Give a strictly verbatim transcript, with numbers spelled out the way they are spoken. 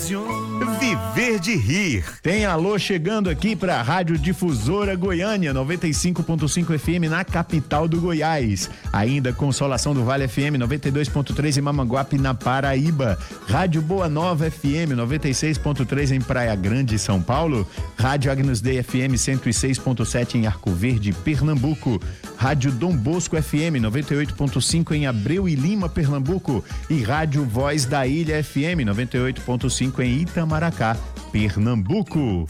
Viver de rir. Tem alô chegando aqui para a Rádio Difusora Goiânia, noventa e cinco ponto cinco F M na capital do Goiás. Ainda Consolação do Vale F M noventa e dois ponto três em Mamanguape, na Paraíba. Rádio Boa Nova F M noventa e seis ponto três em Praia Grande, São Paulo. Rádio Agnus Dei F M cento e seis ponto sete em Arco Verde, Pernambuco. Rádio Dom Bosco F M noventa e oito ponto cinco em Abreu e Lima, Pernambuco. E Rádio Voz da Ilha F M noventa e oito ponto cinco em Itamaracá, Pernambuco.